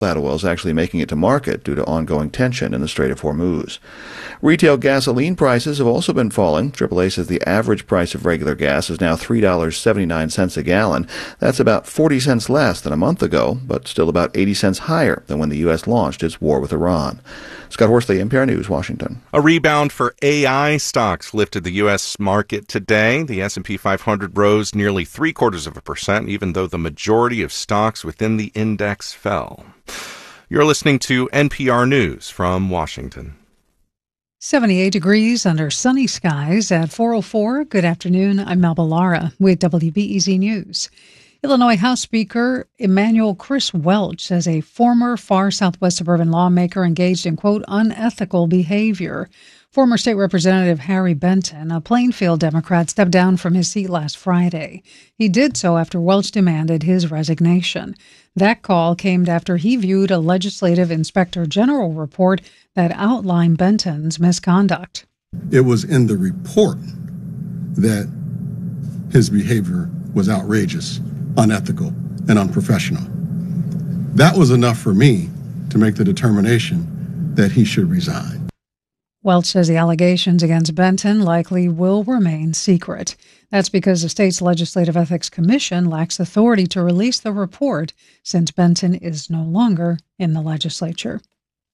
That oil is actually making it to market due to ongoing tension in the Strait of Hormuz. Retail gasoline prices have also been falling. AAA says the average price of regular gas is now $3.79 a gallon. That's about 40 cents less than a month ago, but still about 80 cents higher than when the U.S. launched its war with Iran. Scott Horsley, NPR News, Washington. A rebound for AI stocks lifted the U.S. market today. The S&P 500 rose nearly 0.75%, even though the majority of stocks within the index fell. You're listening to NPR News from Washington. 78 degrees under sunny skies at 4:04. Good afternoon. I'm Melba Lara with WBEZ News. Illinois House Speaker Emanuel Chris Welch says a former far southwest suburban lawmaker engaged in, quote, unethical behavior. Former State Representative Harry Benton, a Plainfield Democrat, stepped down from his seat last Friday. He did so after Welch demanded his resignation. That call came after he viewed a legislative inspector general report that outlined Benton's misconduct. It was in the report that his behavior was outrageous, unethical, and unprofessional. That was enough for me to make the determination that he should resign. Welch says the allegations against Benton likely will remain secret. That's because the state's Legislative Ethics Commission lacks authority to release the report since Benton is no longer in the legislature.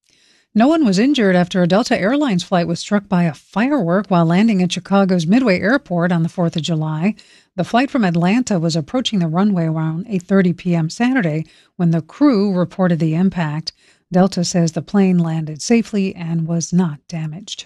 No one was injured after a Delta Airlines flight was struck by a firework while landing at Chicago's Midway Airport on the 4th of July. The flight from Atlanta was approaching the runway around 8:30 p.m. Saturday when the crew reported the impact. Delta says the plane landed safely and was not damaged.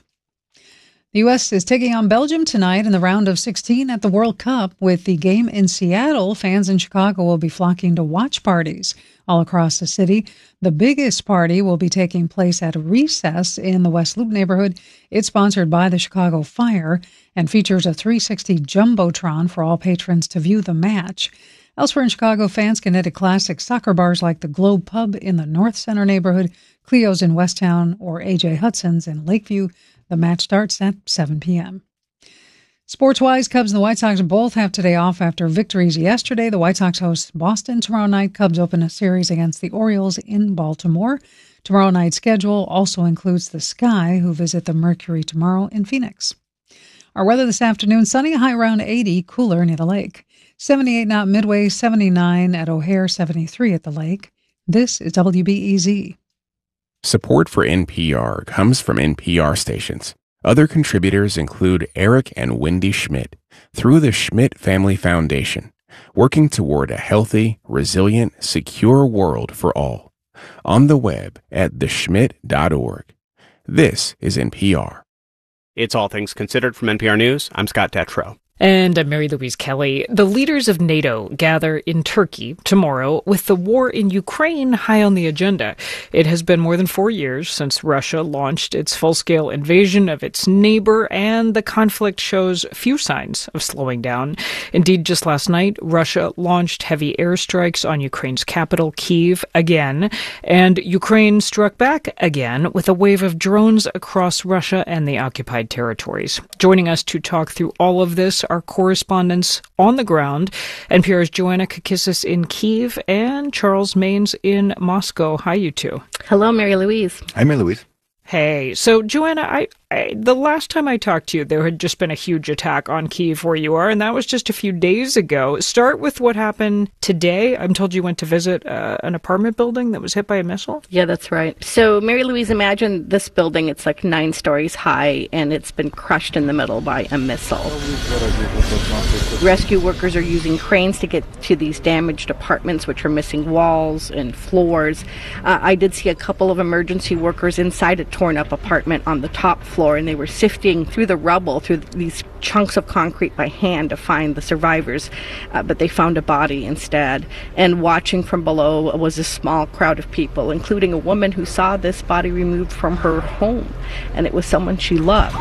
The U.S. is taking on Belgium tonight in the round of 16 at the World Cup. With the game in Seattle, fans in Chicago will be flocking to watch parties all across the city. The biggest party will be taking place at Recess in the West Loop neighborhood. It's sponsored by the Chicago Fire and features a 360 Jumbotron for all patrons to view the match. Elsewhere in Chicago, fans can head to classic soccer bars like the Globe Pub in the North Center neighborhood, Cleo's in Westtown, or A.J. Hudson's in Lakeview. The match starts at 7 p.m. Sports-wise, Cubs and the White Sox both have today off after victories yesterday. The White Sox host Boston tomorrow night. Cubs open a series against the Orioles in Baltimore. Tomorrow night's schedule also includes the Sky, who visit the Mercury tomorrow in Phoenix. Our weather this afternoon, sunny, high around 80, cooler near the lake. 78 now at Midway, 79 at O'Hare, 73 at the lake. This is WBEZ. Support for NPR comes from NPR stations. Other contributors include Eric and Wendy Schmidt through the Schmidt Family Foundation, working toward a healthy, resilient, secure world for all. On the web at theschmidt.org. This is NPR. It's All Things Considered from NPR News. I'm Scott Detrow. And I'm Mary Louise Kelly. The leaders of NATO gather in Turkey tomorrow with the war in Ukraine high on the agenda. It has been more than 4 years since Russia launched its full-scale invasion of its neighbor, and the conflict shows few signs of slowing down. Indeed, just last night, Russia launched heavy airstrikes on Ukraine's capital, Kyiv, again, and Ukraine struck back again with a wave of drones across Russia and the occupied territories. Joining us to talk through all of this, our correspondents on the ground, NPR's Joanna Kakissis in Kyiv and Charles Maynes in Moscow. Hi, you two. Hello, Mary Louise. Hi, Mary Louise. Hey, so Joanna, the last time I talked to you, there had just been a huge attack on Kyiv where you are, and that was just a few days ago. Start with what happened today. I'm told you went to visit an apartment building that was hit by a missile? Yeah, that's right. So, Mary Louise, imagine this building. It's like 9 stories high, and it's been crushed in the middle by a missile. Rescue workers are using cranes to get to these damaged apartments, which are missing walls and floors. I did see a couple of emergency workers inside a torn-up apartment on the top floor, and they were sifting through the rubble, through these chunks of concrete by hand to find the survivors, but they found a body instead. And watching from below was a small crowd of people, including a woman who saw this body removed from her home, and it was someone she loved.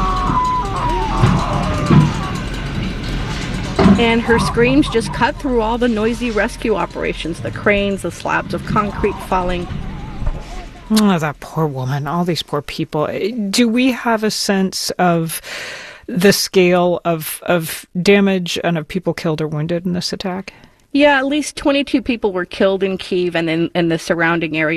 And her screams just cut through all the noisy rescue operations, the cranes, the slabs of concrete falling. Oh, that poor woman, all these poor people. Do we have a sense of the scale of damage and of people killed or wounded in this attack? Yeah, at least 22 people were killed in Kyiv and in the surrounding area.